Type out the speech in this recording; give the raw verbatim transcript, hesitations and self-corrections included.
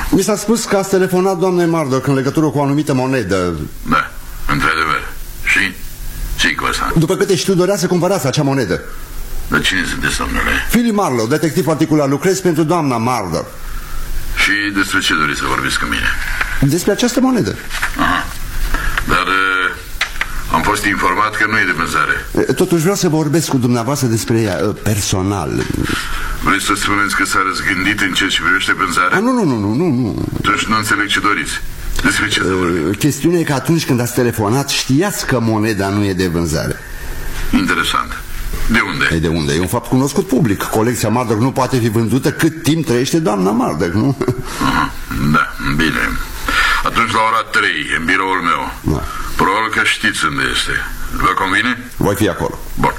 Mi s-a spus că ați telefonat doamnei Murdoch în legătură cu o anumită monedă. Da, într-adevăr. Și? Ce-i cu asta? După câte știu, dorea să cumpărați acea monedă. Dar cine sunteți, domnule? Philip Marlowe, detectiv particular, lucrez pentru doamna Murdoch. Și despre ce doriți să vorbiți cu mine? Despre această monedă. Aha. Dar uh, am fost informat că nu e de vânzare. Totuși vreau să vorbesc cu dumneavoastră despre ea, personal. Vreți să spuneți că s-a răzgândit în ceea ce privește vânzarea? A, nu, nu, nu, nu, nu, nu. Atunci nu înțeleg ce doriți. Despre ce să vorbim? Chestiunea e că atunci când ați telefonat știați că moneda nu e de vânzare. Interesant. De unde? E de unde? E un fapt cunoscut public. Colecția Murdoch nu poate fi vândută cât timp trăiește doamna Murdoch, nu? Aha, da, bine. Atunci la ora trei, în biroul meu. Da. Probabil că știți unde este. Vă convine? Voi fi acolo. Bun.